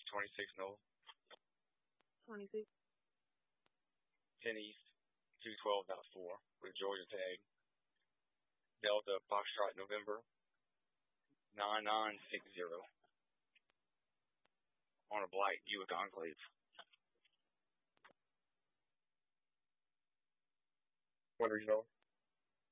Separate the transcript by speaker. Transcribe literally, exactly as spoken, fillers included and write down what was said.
Speaker 1: twenty-six North,
Speaker 2: twenty-six.
Speaker 1: ten East, two twelve dot four with Georgia tag. Delta Foxtrot November, nine nine six zero. On a Blight Buick Enclave. What are you know?